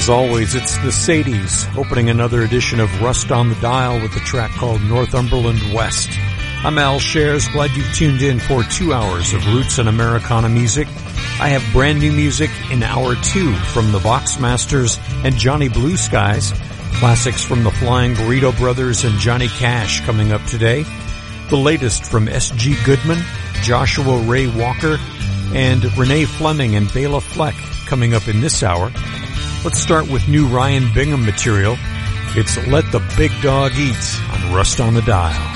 As always, it's the Sadies opening another edition of Rust on the Dial with a track called Northumberland West. I'm Al Shares, glad you've tuned in for 2 hours of roots and Americana music. I have brand new music in hour 2 from the Boxmasters and Johnny Blue Skies. Classics from the Flying Burrito Brothers and Johnny Cash coming up today. The latest from S.G. Goodman, Joshua Ray Walker, and Renee Fleming and Bela Fleck coming up in this hour. Let's start with new Ryan Bingham material. It's Let the Big Dog Eat on Rust on the Dial.